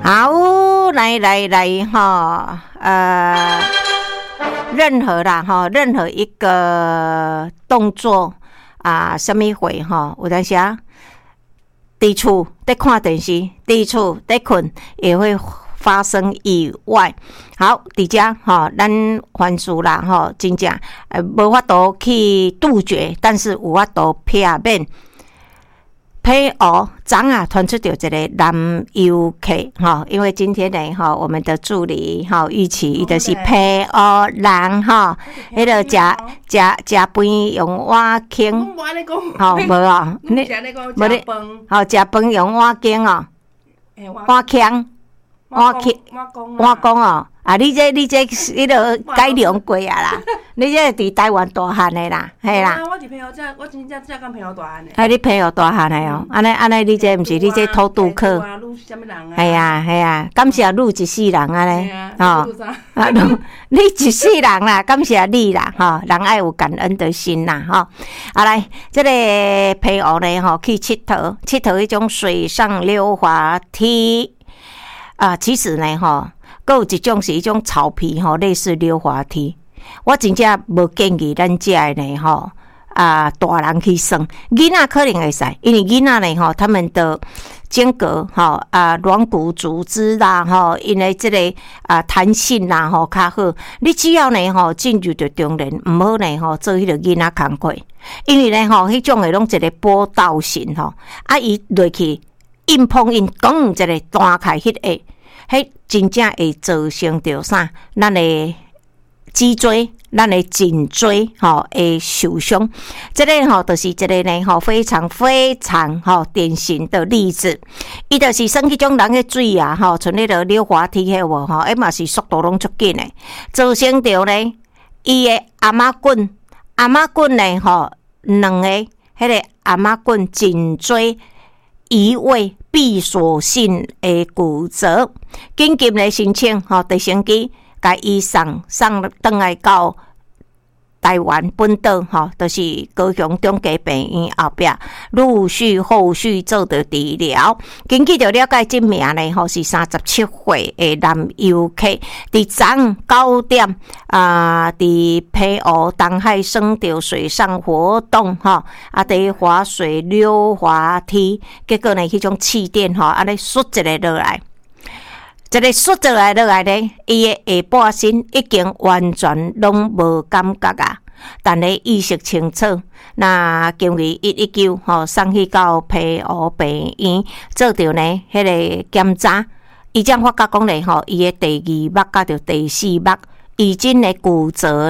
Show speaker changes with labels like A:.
A: 好，来哈，任何一个动作啊，什么会哈，有当时啊，伫厝在看电视，伫厝在困，也会发生意外。好，伫遮吼，咱凡事啦吼，真正无法度去杜绝，但是有法度避免。配偶昨啊传出着一个男游客哈，因为今天呢哈，我们的助理哈玉琪伊就是配偶人哈，迄个食饭用碗筷，好无啊？你无你好食饭用碗筷哦，碗筷碗公哦。啊！你这迄个改良过啊啦！你这伫台湾大汉的啦，嘿啦。
B: 我朋友我真正跟朋友大汉的。
A: 你朋友大汉的哦，安尼，你这毋是你这偷渡客？系啊，感谢你一世人安尼，吼。你一世人啦，感谢你啦，吼，人爱有感恩的心啦，吼。啊来，这个朋友呢，吼去佚佗迄种水上溜滑梯啊，其实呢，吼。还有一种是一种草皮吼，类似溜滑梯。我真正无建议咱遮的呢吼大人去耍，囡仔可能会使，因为囡仔呢吼，他们的间隔软骨组织啦吼，因为这个弹性啦吼较好。你只要呢吼进入着中年，唔好呢吼做迄个囡仔工课，因为呢吼迄种的拢一个波道型吼，伊落去硬碰硬，讲一个弹开迄个。迄真正会造成着啥？咱的脊椎、咱的颈椎会受伤。这个就是一个呢非常非常典型的例子。伊就是算迄种人的水啊像迄个溜滑梯迄有迄嘛是速度拢足紧的，造成着呢伊的阿妈棍呢两个迄个阿妈棍颈椎移位。闭锁性的骨折，紧急来申请直升机，甲伊送转来到台湾本岛就是高雄中嘉病院后壁，陆续后续做着治疗。根据着了解，这名呢是37岁的男游客，伫昨9点伫澎湖东海耍着水上活动伫滑水溜滑梯，结果呢，迄种气垫安尼摔一个落来。一个摔落来呢，伊的下半身已经完全拢无感觉啊，但咧意识清楚。那经过119送去到澎湖病院做着呢迄个检查，医生发觉讲咧伊的第2目甲着第4目已经咧骨折。